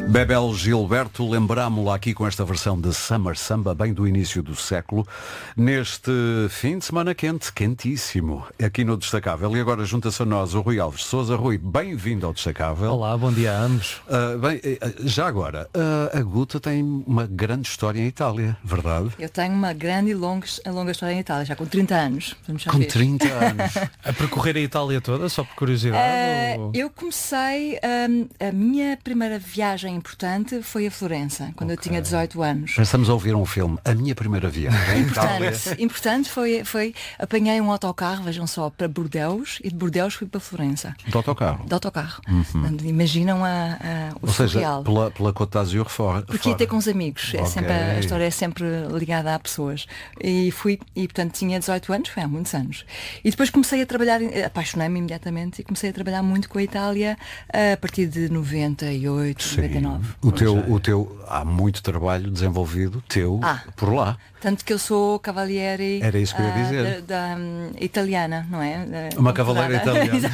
Bebel Gilberto, lembrámo-la aqui com esta versão de Summer Samba, bem do início do século, neste fim de semana quente, quentíssimo, aqui no Destacável. E agora junta-se a nós o Rui Alves Sousa. Rui, bem-vindo ao Destacável. Olá, bom dia a ambos. Já agora, a Guta tem uma grande história em Itália, verdade? Eu tenho uma grande e longa história em Itália, já com 30 anos. Com 30 anos. A percorrer a Itália toda, só por curiosidade? Eu comecei, a minha primeira viagem importante foi a Florença, quando eu tinha 18 anos. Estamos a ouvir um filme, a minha primeira viagem. Importante foi, apanhei um autocarro, vejam só, para Bordeaux, e de Bordeaux fui para Florença. De autocarro? De autocarro. Imaginam o surreal. Ou seja, pela Côte d'Azur fora. Porque ia ter com os amigos. A história é sempre ligada a pessoas. E portanto tinha 18 anos, foi há muitos anos. E depois comecei a trabalhar, apaixonei-me imediatamente e comecei a trabalhar muito com a Itália a partir de 98, Sim. 99. O teu, há muito trabalho desenvolvido por lá. Tanto que eu sou cavaliere. Era isso que eu ia dizer. Italiana, não é? Uma cavaleira italiana.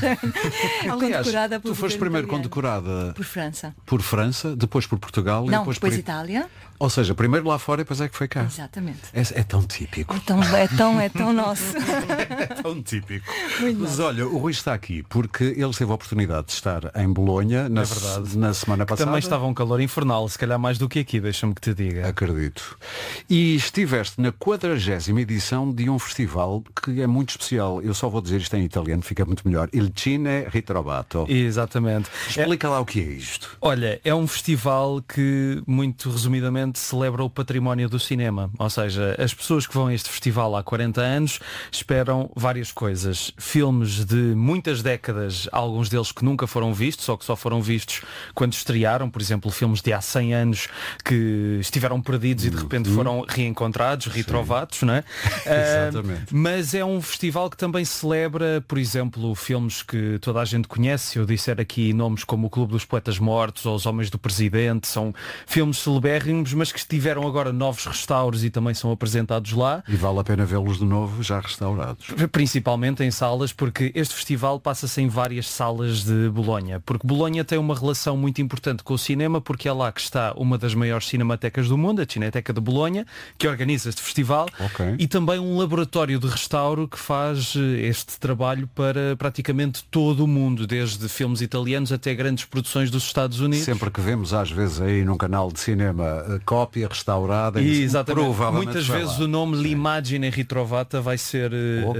Aliás, tu foste primeiro condecorada por França. Por França, depois por Portugal e depois por Itália. Ou seja, primeiro lá fora e depois é que foi cá. Exatamente. É tão típico. É tão nosso. É tão típico. Muito Mas nosso. olha, o Rui está aqui porque ele teve a oportunidade de estar em Bolonha na semana passada. Também estava um calor infernal, se calhar mais do que aqui, deixa-me que te diga. Acredito. E estiveste na 40ª edição de um festival que é muito especial. Eu só vou dizer isto em italiano, fica muito melhor. Il Cine Ritrovato. Exatamente. Explica lá o que é isto. Olha, é um festival que, muito resumidamente, celebra o património do cinema. Ou seja, as pessoas que vão a este festival há 40 anos esperam várias coisas. Filmes de muitas décadas, alguns deles que nunca foram vistos, ou que só foram vistos quando estrearam. Por exemplo, filmes de há 100 anos que estiveram perdidos e de repente foram reencontrados, retrovados, não é? Exatamente. Mas é um festival que também celebra, por exemplo, filmes que toda a gente conhece. Eu disser aqui nomes como O Clube dos Poetas Mortos ou Os Homens do Presidente. São filmes celebérrimos, mas que tiveram agora novos restauros e também são apresentados lá. E vale a pena vê-los de novo já restaurados. Principalmente em salas, porque este festival passa-se em várias salas de Bolonha. Porque Bolonha tem uma relação muito importante com o cinema, porque é lá que está uma das maiores cinematecas do mundo, a Cineteca de Bolonha, que organiza este festival. E também um laboratório de restauro que faz este trabalho para praticamente todo o mundo, desde filmes italianos até grandes produções dos Estados Unidos. Sempre que vemos às vezes aí num canal de cinema cópia restaurada, exatamente. Provavelmente muitas vezes o nome L'Immagine Ritrovata vai ser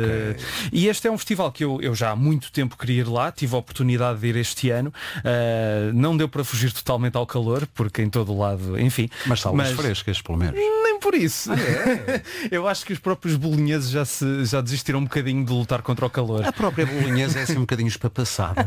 e este é um festival que eu já há muito tempo queria ir lá, tive a oportunidade de ir este ano, não deu para fugir totalmente ao calor, porque em todo o lado, enfim. Mas salas frescas, pelo menos. Nem por isso. Eu acho que os próprios bolonheses já desistiram um bocadinho de lutar contra o calor. A própria bolonhesa é assim um bocadinho espapassada.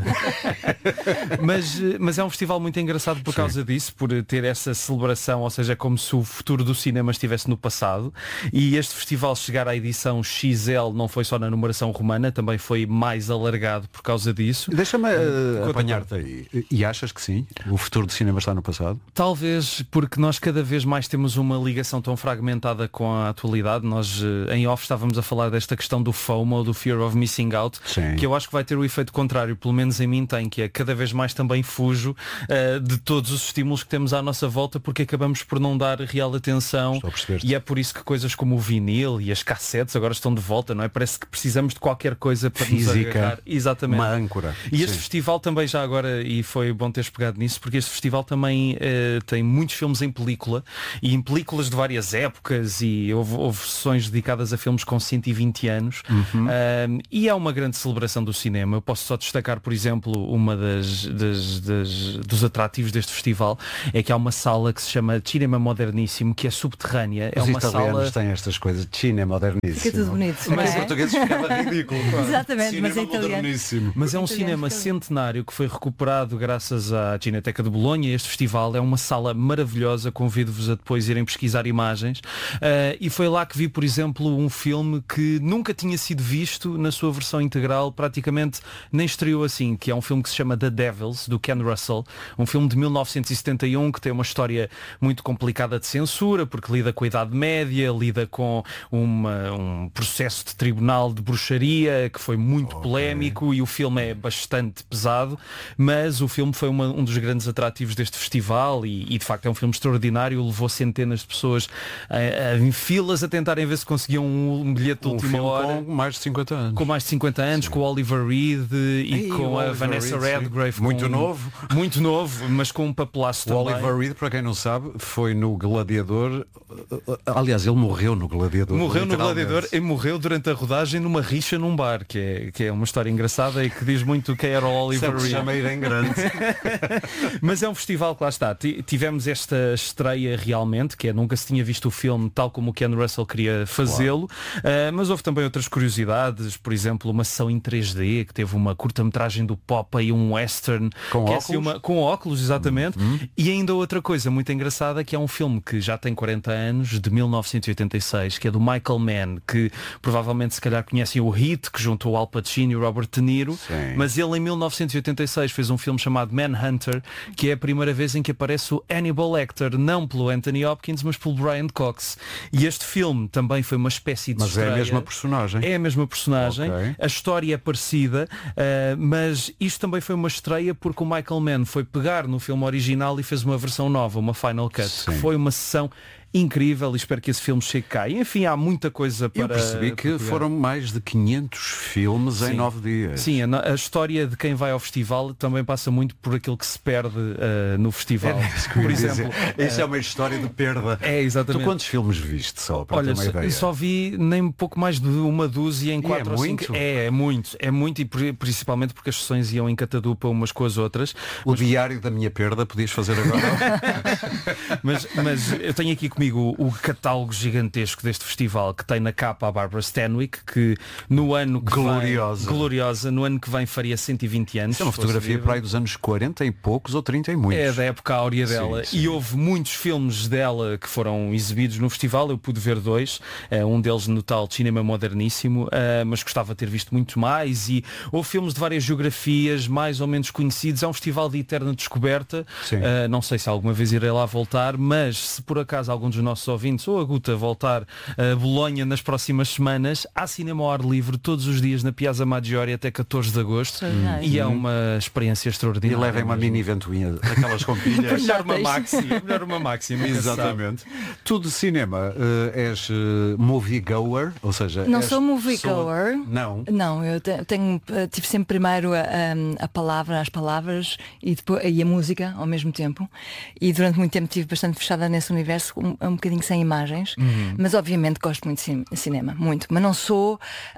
mas é um festival muito engraçado por causa disso, por ter essa celebração, ou seja, como se o futuro do cinema estivesse no passado. E este festival chegar à edição XL não foi só na numeração romana, também foi mais alargado por causa disso. Deixa-me apanhar-te aí. E achas que sim? O futuro do cinema está no passado? Talvez, porque nós cada vez mais temos uma ligação tão fragmentada com a atualidade. Nós em off estávamos a falar desta questão do FOMO, do Fear of Missing Out, que eu acho que vai ter o efeito contrário, pelo menos em mim tem, que é cada vez mais também fujo de todos os estímulos que temos à nossa volta, porque acabamos por não dar real atenção. E é por isso que coisas como o vinil e as cassetes agora estão de volta, não é? Parece que precisamos de qualquer coisa para física, nos agarrar. Exatamente. Uma âncora. E este festival também já agora, e foi bom teres pegado nisso, porque este festival também tem muitos filmes em película, e em películas de várias épocas, e houve sessões dedicadas a filmes com 120 anos, e é uma grande celebração do cinema. Eu posso só destacar, por exemplo, uma dos atrativos deste festival, é que há uma sala que se chama Cinema Modernissimo, que é subterrânea. Os é uma italianos sala... têm estas coisas, Cinema Moderníssimo. Fica tudo bonito. Mas em português ficava ridículo. Exatamente, mas em italiano. Mas é um cinema centenário que foi recuperado graças à Cineteca de Bolonha. Este festival é uma sala maravilhosa. Convido-vos a depois irem pesquisar imagens personagens. E foi lá que vi, por exemplo, um filme que nunca tinha sido visto na sua versão integral, praticamente nem estreou assim, que é um filme que se chama The Devils, do Ken Russell, um filme de 1971 que tem uma história muito complicada de censura, porque lida com a Idade Média, lida com um processo de tribunal de bruxaria que foi muito polémico, e o filme é bastante pesado, mas o filme foi um dos grandes atrativos deste festival e de facto é um filme extraordinário, levou centenas de pessoas em filas a tentarem ver se conseguiam um bilhete de última hora. Com mais de 50 anos. Com mais de 50 anos, com o Oliver Reed e com a Vanessa Redgrave. Muito novo. Muito novo, mas com um papelaço também. O Oliver Reed, para quem não sabe, foi no Gladiador. Aliás, ele morreu no Gladiador. Morreu no Gladiador e morreu durante a rodagem numa rixa num bar, que é uma história engraçada e que diz muito quem era o Oliver Reed. Chama em grande. Mas é um festival que lá está. Tivemos esta estreia realmente, que nunca se tinha visto o filme tal como o Ken Russell queria fazê-lo, mas houve também outras curiosidades, por exemplo, uma sessão em 3D que teve uma curta-metragem do Popeye, um western com que óculos? Com óculos, exatamente. E ainda outra coisa muito engraçada, que é um filme que já tem 40 anos, de 1986, que é do Michael Mann, que provavelmente se calhar conhecem o Hit, que juntou o Al Pacino e o Robert De Niro. Sim. Mas ele em 1986 fez um filme chamado Manhunter, que é a primeira vez em que aparece o Hannibal Lecter, não pelo Anthony Hopkins, mas pelo Brian Cox. E este filme também foi uma espécie de estreia. É a mesma personagem. É a mesma personagem. Okay. A história é parecida, mas isto também foi uma estreia porque o Michael Mann foi pegar no filme original e fez uma versão nova, uma Final Cut, que foi uma sessão incrível, e espero que esse filme chegue cá. E, enfim, há muita coisa para... Eu percebi que foram mais de 500 filmes em 9 dias. Sim, a história de quem vai ao festival também passa muito por aquilo que se perde no festival. Por exemplo, isso é uma história de perda. É, exatamente. Tu quantos filmes viste, só para ter uma ideia? Só vi nem pouco mais de uma dúzia em 4 ou 5. É muito, e principalmente porque as sessões iam em catadupa umas com as outras. Diário da minha perda podias fazer agora. mas eu tenho aqui comigo o catálogo gigantesco deste festival, que tem na capa a Barbara Stanwyck, que no ano que gloriosa, no ano que vem faria 120 anos. É uma fotografia para aí dos anos 40 e poucos ou 30 e muitos. É da época áurea dela. Sim. E houve muitos filmes dela que foram exibidos no festival. Eu pude ver 2, um deles no tal Cinema Moderníssimo, mas gostava de ter visto muito mais. E houve filmes de várias geografias mais ou menos conhecidos. É um festival de eterna descoberta. Não sei se alguma vez irei lá voltar, mas se por acaso algum dos nossos ouvintes ou a Guta voltar a Bolonha nas próximas semanas, há cinema ao ar livre todos os dias na Piazza Maggiore até 14 de agosto. E é uma experiência extraordinária. E levem uma mini ventoinha daquelas com pilhas. melhor uma máxima. Exatamente. Tu de cinema és moviegoer, ou seja, não sou moviegoer. Não, eu tive sempre primeiro a palavra, as palavras e a música ao mesmo tempo, e durante muito tempo estive bastante fechada nesse universo, um bocadinho sem imagens, mas obviamente gosto muito de cinema, muito, mas não sou,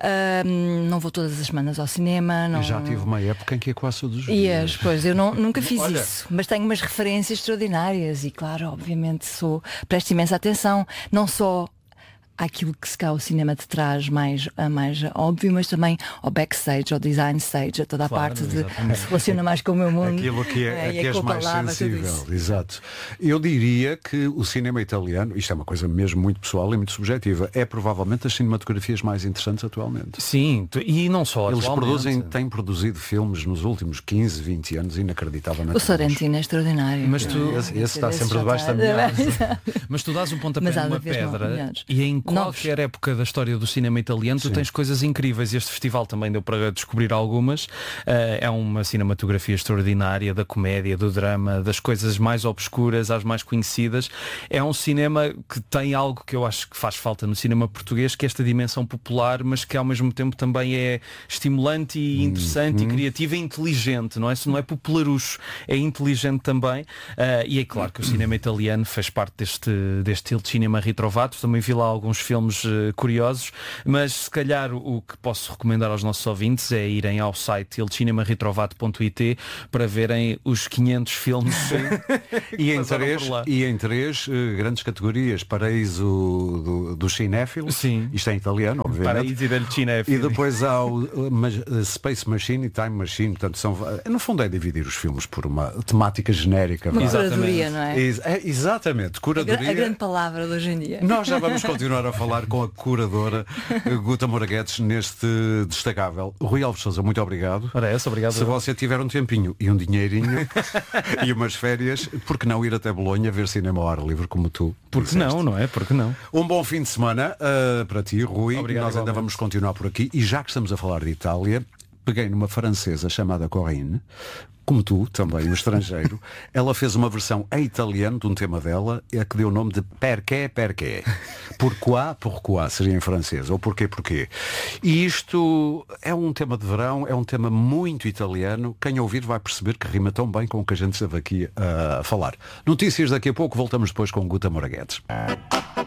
não vou todas as semanas ao cinema. Não... Eu já tive uma época em que é quase todos os dias. Pois, eu nunca fiz isso, mas tenho umas referências extraordinárias e claro, obviamente presto imensa atenção, não só àquilo que se cá o cinema te traz mais óbvio, mas também ao backstage, ao design stage, a toda a parte que se relaciona mais com o meu mundo. Aquilo que és mais sensível. Exato. Eu diria que o cinema italiano, isto é uma coisa mesmo muito pessoal e muito subjetiva, é provavelmente as cinematografias mais interessantes atualmente. Sim, e não só eles têm produzido filmes nos últimos 15, 20 anos inacreditáveis. O Sorrentino é extraordinário. Mas esse está sempre debaixo da minha asa. Mas tu dás um pontapé numa pedra e em qualquer época da história do cinema italiano tu tens coisas incríveis. Este festival também deu para descobrir algumas. É uma cinematografia extraordinária, da comédia, do drama, das coisas mais obscuras às mais conhecidas. É um cinema que tem algo que eu acho que faz falta no cinema português, que é esta dimensão popular, mas que ao mesmo tempo também é estimulante e interessante e criativa e inteligente, não é? Se não é popularucho, é inteligente também. E é claro que o cinema italiano fez parte deste estilo de cinema ritrovato. Também vi lá alguns alguns filmes curiosos, mas se calhar o que posso recomendar aos nossos ouvintes é irem ao site ilcinemaretrovato.it para verem os 500 filmes e em três grandes categorias: Paraíso do cinéfilo. Sim. Isto é em italiano, obviamente. Paraíso del cinéfilo. E depois há o Space Machine e Time Machine. Portanto, no fundo é dividir os filmes por uma temática genérica. Uma curadoria, não é? Exatamente, curadoria. A grande palavra de hoje em dia. Nós já vamos continuar a falar com a curadora Guta Moraguetes neste destacável. Rui Alves Sousa, muito obrigado. Ora, obrigado. Se você tiver um tempinho e um dinheirinho e umas férias, por que não ir até Bolonha ver cinema ao ar livre como tu? Porque não é? Porque não? Um bom fim de semana para ti, Rui. Obrigado, nós ainda vamos continuar por aqui. E já que estamos a falar de Itália, peguei numa francesa chamada Corinne, como tu, também, no estrangeiro. Ela fez uma versão em italiano de um tema dela, que deu o nome de Perché, Perché. Pourquoi, seria em francês, ou Porquê. E isto é um tema de verão, é um tema muito italiano. Quem ouvir vai perceber que rima tão bem com o que a gente esteve aqui a falar. Notícias daqui a pouco, voltamos depois com Guta Moraguetes.